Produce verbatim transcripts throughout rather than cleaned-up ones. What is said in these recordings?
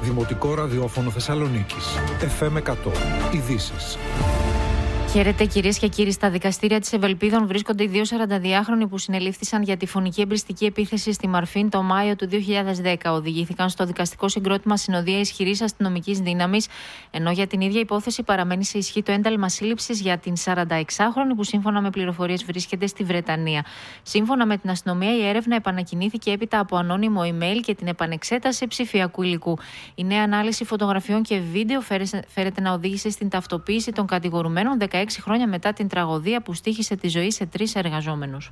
Δημοτικό Ραδιόφωνο Θεσσαλονίκης. εφ εμ εκατό. Ειδήσεις. Χαίρετε κυρίες και κύριοι. Στα δικαστήρια της Ευελπίδων βρίσκονται οι δύο σαρανταδυάχρονοι που συνελήφθησαν για τη φωνική εμπριστική επίθεση στη Μαρφίν το Μάιο του δύο χιλιάδες δέκα. Οδηγήθηκαν στο δικαστικό συγκρότημα συνοδεία ισχυρής αστυνομικής δύναμης, ενώ για την ίδια υπόθεση παραμένει σε ισχύ το ένταλμα σύλληψης για την σαρανταεξάχρονη που σύμφωνα με πληροφορίες βρίσκεται στη Βρετανία. Σύμφωνα με την αστυνομία, η έρευνα επανακινήθηκε έπειτα από ανώνυμο email και την επανεξέταση ψηφιακού υλικού. Η νέα ανάλυση φωτογραφιών και βίντεο φέρεται να οδήγησε στην ταυτοποίηση των κατηγορουμένων δεκαέξι χρόνια μετά την τραγωδία που στοίχησε τη ζωή σε τρεις εργαζόμενους.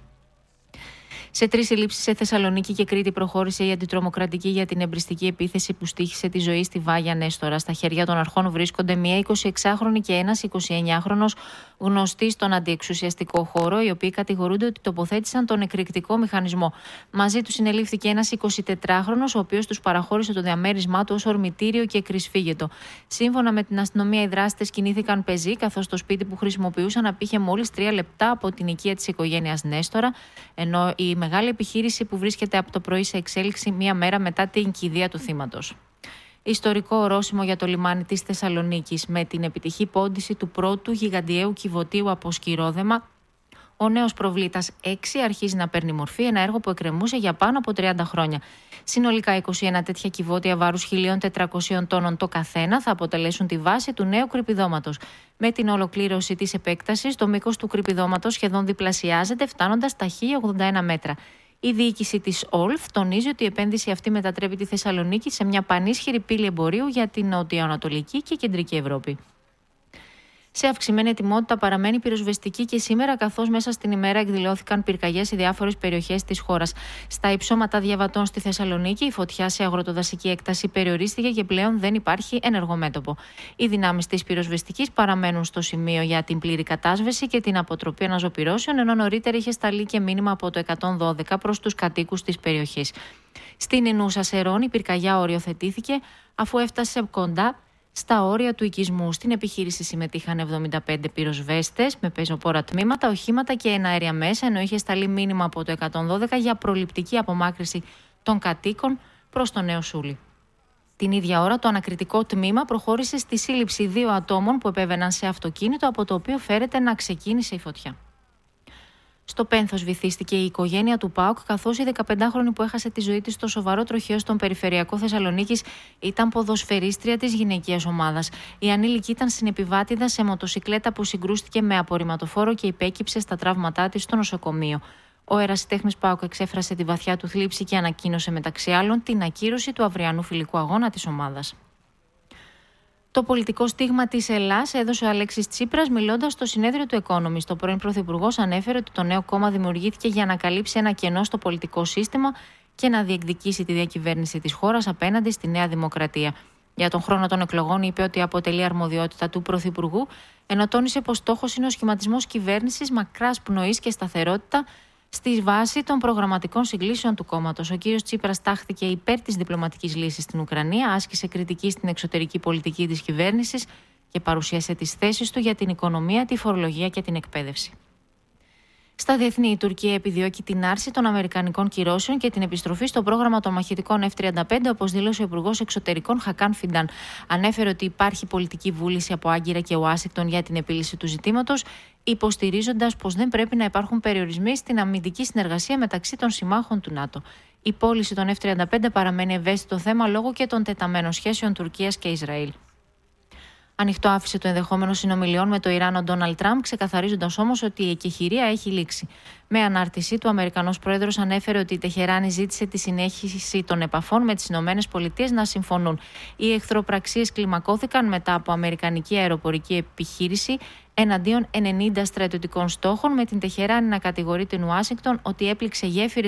Σε τρεις συλλήψεις σε Θεσσαλονίκη και Κρήτη προχώρησε η αντιτρομοκρατική για την εμπριστική επίθεση που στοίχησε τη ζωή στη Βάγια Νέστορα. Στα χέρια των αρχών βρίσκονται μία εικοσιεξάχρονη και ένας εικοσιεννιάχρονος γνωστοί στον αντιεξουσιαστικό χώρο, οι οποίοι κατηγορούνται ότι τοποθέτησαν τον εκρηκτικό μηχανισμό. Μαζί του συνελήφθηκε ένας εικοσιτετράχρονος, ο οποίος τους παραχώρησε το διαμέρισμά του ως ορμητήριο και κρυσφύγετο. Σύμφωνα με την αστυνομία, οι δράστες κινήθηκαν πεζοί, καθώς το σπίτι που χρησιμοποιούσαν απήχε μόλις τρία λεπτά από την οικία της οικογένειας Νέστορα, ενώ η μεγάλη επιχείρηση που βρίσκεται από το πρωί σε εξέλιξη μία μέρα μετά την κηδεία του θύματος. Ιστορικό ορόσημο για το λιμάνι της Θεσσαλονίκης. Με την επιτυχή πόντιση του πρώτου γιγαντιαίου κυβωτίου από σκυρόδεμα, ο νέος προβλήτας έξι αρχίζει να παίρνει μορφή, ένα έργο που εκκρεμούσε για πάνω από τριάντα χρόνια. Συνολικά είκοσι ένα τέτοια κυβότια βάρους χίλια τετρακόσιων τόνων το καθένα θα αποτελέσουν τη βάση του νέου κρυπηδώματος. Με την ολοκλήρωση της επέκτασης, το μήκος του κρυπηδώματος σχεδόν διπλασιάζεται, φτάνοντας στα χίλια ογδόντα ένα μέτρα. Η διοίκηση της Όλφ τονίζει ότι η επένδυση αυτή μετατρέπει τη Θεσσαλονίκη σε μια πανίσχυρη πύλη εμπορίου για την νοτιοανατολική και κεντρική Ευρώπη. Σε αυξημένη ετοιμότητα παραμένει πυροσβεστική και σήμερα, καθώς μέσα στην ημέρα εκδηλώθηκαν πυρκαγιές σε διάφορες περιοχές της χώρας. Στα υψώματα Διαβατών στη Θεσσαλονίκη, η φωτιά σε αγροτοδασική έκταση περιορίστηκε και πλέον δεν υπάρχει ενεργό μέτωπο. Οι δυνάμεις της πυροσβεστικής παραμένουν στο σημείο για την πλήρη κατάσβεση και την αποτροπή αναζωπυρώσεων, ενώ νωρίτερα είχε σταλεί και μήνυμα από το εκατόν δώδεκα προς τους κατοίκους της περιοχής. Στην Ινούσα Σερών, η πυρκαγιά οριοθετήθηκε αφού έφτασε κοντά στα όρια του οικισμού. Στην επιχείρηση συμμετείχαν εβδομήντα πέντε πυροσβέστες με πεζοπόρα τμήματα, οχήματα και εναέρια μέσα, ενώ είχε σταλεί μήνυμα από το εκατόν δώδεκα για προληπτική απομάκρυνση των κατοίκων προς το Νέο Σούλι. Την ίδια ώρα, το ανακριτικό τμήμα προχώρησε στη σύλληψη δύο ατόμων που επέβαιναν σε αυτοκίνητο, από το οποίο φέρεται να ξεκίνησε η φωτιά. Στο Πένθος βυθίστηκε η οικογένεια του ΠΑΟΚ, καθώς η δεκαπεντάχρονη που έχασε τη ζωή της στο σοβαρό τροχαίο στον περιφερειακό Θεσσαλονίκης ήταν ποδοσφαιρίστρια της γυναικείας ομάδας. Η ανήλικη ήταν συνεπιβάτηδα σε μοτοσικλέτα που συγκρούστηκε με απορριμματοφόρο και υπέκυψε στα τραύματά της στο νοσοκομείο. Ο ερασιτέχνης ΠΑΟΚ εξέφρασε τη βαθιά του θλίψη και ανακοίνωσε μεταξύ άλλων την ακύρωση του αυριανού φιλικού αγώνα της ομάδας. Το πολιτικό στίγμα της Ελλάς έδωσε ο Αλέξης Τσίπρας μιλώντας στο συνέδριο του Economist. Ο πρώην Πρωθυπουργός ανέφερε ότι το νέο κόμμα δημιουργήθηκε για να καλύψει ένα κενό στο πολιτικό σύστημα και να διεκδικήσει τη διακυβέρνηση της χώρας απέναντι στη Νέα Δημοκρατία. Για τον χρόνο των εκλογών είπε ότι αποτελεί αρμοδιότητα του Πρωθυπουργού, ενώ τόνισε πως στόχος είναι ο σχηματισμός κυβέρνησης μακράς πνοής και σταθερότητα στη βάση των προγραμματικών συγκλήσεων του κόμματος. Ο κύριος Τσίπρας τάχθηκε υπέρ της διπλωματικής λύσης στην Ουκρανία, άσκησε κριτική στην εξωτερική πολιτική της κυβέρνησης και παρουσίασε τις θέσεις του για την οικονομία, τη φορολογία και την εκπαίδευση. Στα διεθνή, η Τουρκία επιδιώκει την άρση των αμερικανικών κυρώσεων και την επιστροφή στο πρόγραμμα των μαχητικών εφ τριάντα πέντε, όπως δήλωσε ο Υπουργός Εξωτερικών Χακάν Φιντάν. Ανέφερε ότι υπάρχει πολιτική βούληση από Άγκυρα και Ουάσιγκτον για την επίλυση του ζητήματος, υποστηρίζοντας πως δεν πρέπει να υπάρχουν περιορισμοί στην αμυντική συνεργασία μεταξύ των συμμάχων του ΝΑΤΟ. Η πώληση των εφ τριάντα πέντε παραμένει ευαίσθητο θέμα λόγω και των τεταμένων σχέσεων Τουρκίας και Ισραήλ. Ανοιχτό άφησε το ενδεχόμενο συνομιλιών με το Ιράν ο Ντόναλντ Τραμπ, ξεκαθαρίζοντας όμως ότι η εκεχηρία έχει λήξει. Με ανάρτησή του, ο Αμερικανός πρόεδρος ανέφερε ότι η Τεχεράνη ζήτησε τη συνέχιση των επαφών με τις Ηνωμένες Πολιτείες να συμφωνούν. Οι εχθροπραξίες κλιμακώθηκαν μετά από αμερικανική αεροπορική επιχείρηση εναντίον ενενήντα στρατιωτικών στόχων, με την Τεχεράνη να κατηγορεί την Ουάσιγκτον ότι έπληξε γέφυρες